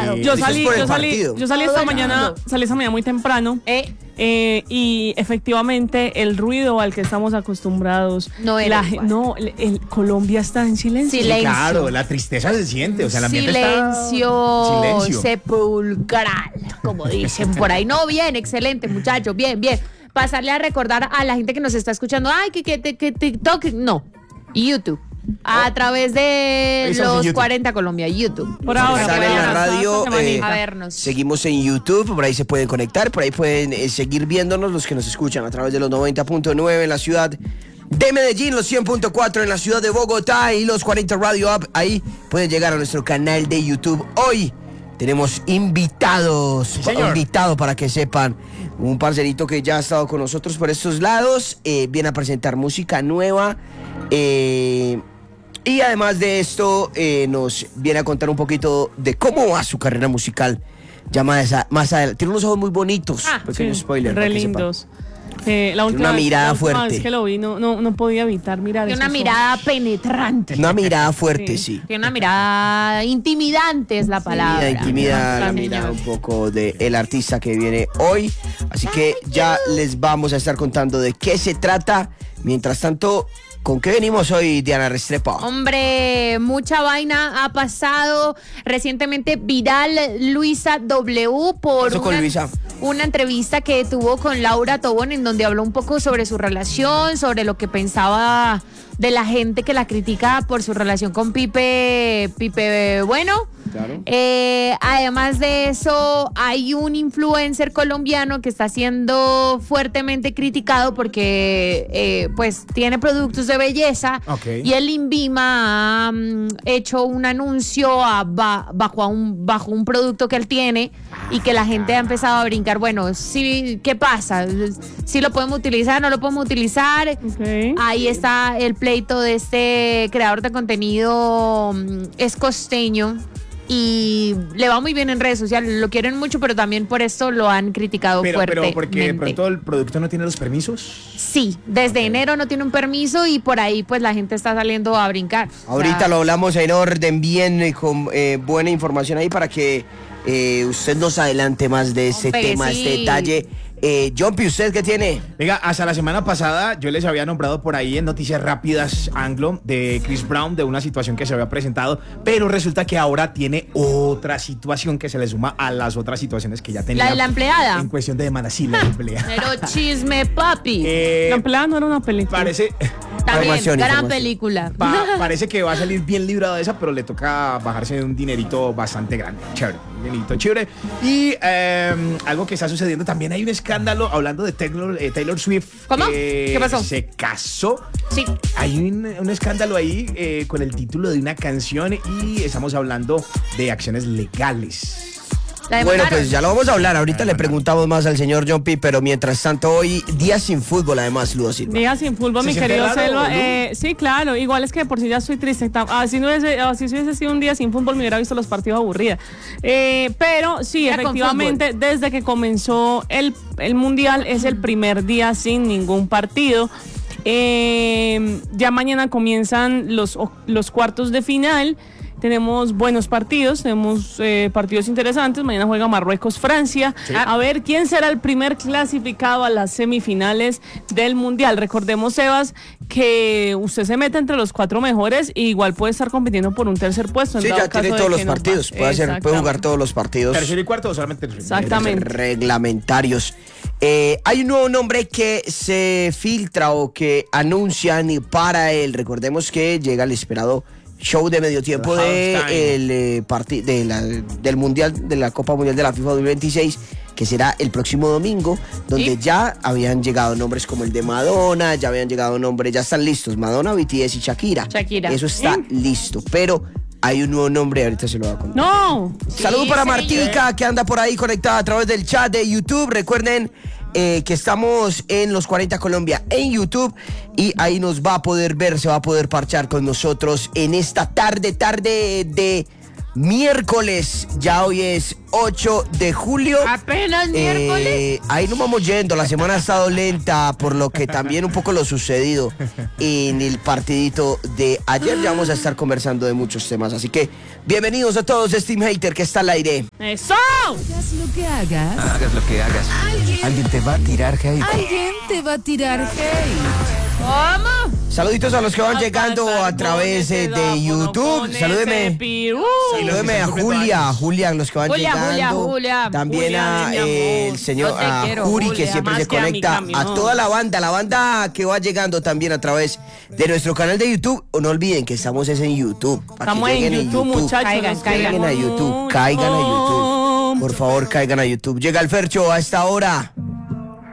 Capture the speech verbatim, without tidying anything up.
claro. Eh, Yo salí, por el yo salí, partido. yo salí esta Todo mañana, ganando. salí esta mañana muy temprano. Eh, Eh, y efectivamente el ruido al que estamos acostumbrados No era la, igual. no el, el- Colombia está en silencio. Sí, silencio. Claro, la tristeza se siente, o sea, el ambiente silencio, está... Silencio. sepulcral, como dicen por ahí. No, bien, excelente, muchachos, bien, bien. Pasarle a recordar a la gente que nos está escuchando, ay, que, que, que, que TikTok, no, YouTube. A través de Ahí estamos en los YouTube. cuarenta Colombia, YouTube. Por ahora, Sale por en la ahora, radio, esta semanita. eh, A vernos. Seguimos en YouTube, por ahí se pueden conectar, por ahí pueden eh, seguir viéndonos los que nos escuchan a través de los noventa punto nueve en la ciudad de Medellín, los cien punto cuatro en la ciudad de Bogotá y los cuarenta Radio App. Ahí pueden llegar a nuestro canal de YouTube. Hoy tenemos invitados, Sí, señor. invitados para que sepan, un parcerito que ya ha estado con nosotros por estos lados, eh, viene a presentar música nueva, eh, y además de esto, eh, nos viene a contar un poquito de cómo va su carrera musical. Ya más, a- más adelante. Tiene unos ojos muy bonitos. Ah, pequeño Sí, spoiler. re para que sepan. lindos. Eh, la última una vez- mirada la última fuerte. vez que lo vi no, no, no podía evitar mirar Tiene una esos mirada penetrante. Una mirada fuerte, Sí. sí. Tiene una mirada intimidante, es la palabra. La intimida, la Sí, mirada señor. un poco del artista que viene hoy. Así que ya les vamos a estar contando de qué se trata. Mientras tanto, ¿con qué venimos hoy, Diana Restrepo? Hombre, mucha vaina ha pasado. Recientemente viral Luisa W por Eso con una, Luisa. una entrevista que tuvo con Laura Tobón en donde habló un poco sobre su relación, sobre lo que pensaba de la gente que la critica por su relación con Pipe, Pipe Bueno. Claro. Eh, además de eso, hay un influencer colombiano que está siendo fuertemente criticado porque eh, pues tiene productos de belleza. Ok. Y el INVIMA ha mm, hecho un anuncio a- ba- bajo, a un, bajo un producto que él tiene y que la gente ha empezado a brincar. Bueno, sí, ¿qué pasa? ¿Sí lo podemos utilizar? ¿No lo podemos utilizar? Ok. Ahí está el pleito de este creador de contenido, mm, es costeño y le va muy bien en redes sociales, lo quieren mucho, pero también por esto lo han criticado Pero, fuertemente. pero porque de pronto el producto no tiene los permisos. Sí, desde enero no tiene un permiso y por ahí pues la gente está saliendo a brincar. O Ahorita sea, lo hablamos en orden, bien, y con eh, buena información ahí para que eh, usted nos adelante más de este Hombre, tema, sí. este detalle. Eh, Jumpy, ¿usted qué tiene? Venga, hasta la semana pasada yo les había nombrado por ahí en Noticias Rápidas Anglo de Chris Brown, de una situación que se había presentado, pero resulta que ahora tiene otra situación que se le suma a las otras situaciones que ya tenía. ¿La de la empleada? En cuestión de demanda, sí, la empleada. Pero chisme, papi. Eh, La empleada no era una película. parece... También, información, gran información. película. Pa- parece que va a salir bien librado de esa, pero le toca bajarse de un dinerito bastante grande. Chévere, un dinerito chévere. Y eh, algo que está sucediendo, también hay un escándalo hablando de Taylor, eh, Taylor Swift. ¿Cómo? que ¿Qué pasó? Se casó. Sí. Hay un, un escándalo ahí eh, con el título de una canción y estamos hablando de acciones legales. La Bueno, demandaron. pues ya lo vamos a hablar. Ahorita le preguntamos más al señor Jumpy, pero mientras tanto hoy, día sin fútbol, además, Ludo Silva. Día sin fútbol, ¿Se mi siente querido raro, Selva. Lu? Eh, sí, claro. Igual es que por si ya estoy triste. Tam- Así no hubiese, así si hubiese sido un día sin fútbol, me hubiera visto los partidos aburrida. Eh, pero sí, Ya con efectivamente, desde que comenzó el, el Mundial, es el primer día sin ningún partido. Eh, ya mañana comienzan los, los cuartos de final. Tenemos buenos partidos, tenemos eh, partidos interesantes. Mañana juega Marruecos-Francia. A ver quién será el primer clasificado a las semifinales del Mundial. Recordemos, Sebas, que usted se mete entre los cuatro mejores e igual puede estar compitiendo por un tercer puesto. en Sí, dado ya tiene caso de todos los que no partidos. pase. Puede, hacer, puede jugar Exactamente. todos los partidos ¿Tercero y cuarto o solamente tercero? Exactamente. reglamentarios. Eh, hay un nuevo nombre que se filtra o que anuncian para él. Recordemos que llega el esperado show de medio tiempo The de halftime. el, eh, parti- de la- del Mundial, de la Copa Mundial de la FIFA dos mil veintiséis, que será el próximo domingo, donde ¿Sí? ya habían llegado nombres como el de Madonna, ya habían llegado nombres, ya están listos, Madonna, B T S y Shakira. Shakira. Eso está ¿Sí? listo, pero hay un nuevo nombre, ahorita se lo voy a contar. No, Saludos para señor. Martica, que anda por ahí conectada a través del chat de YouTube. Recuerden eh, que estamos en los cuarenta Colombia en YouTube y ahí nos va a poder ver, se va a poder parchar con nosotros en esta tarde, tarde de miércoles, ya hoy es ocho de julio. Apenas Eh, miércoles. ahí nos vamos yendo, la semana ha estado lenta, por lo que también un poco lo sucedido en el partidito de ayer. Ya vamos a estar conversando de muchos temas, así que bienvenidos a todos a Steam Hater, que está al aire. ¡Eso! Hagas lo que hagas, Hagas lo que hagas. Alguien te va a tirar hate. alguien te va a tirar hate. ¿Cómo? Saluditos a los que van llegando a través eh, de YouTube. Salúdeme. Salúdeme a Julia, a Julia, a los que van Julia, llegando. Julia, Julia. También Julia, a mi eh, amor. el señor Yo te a quiero, Juri, Julia. que siempre Más se que a mi conecta. A, camión. toda la banda, la banda que va llegando también a través de nuestro canal de YouTube. No olviden que estamos es en YouTube. para que Estamos en lleguen YouTube, muchachos. Caigan, los caigan Caigan a queremos YouTube, mucho. caigan a YouTube. Por favor, caigan a YouTube. Llega el Fercho a esta hora.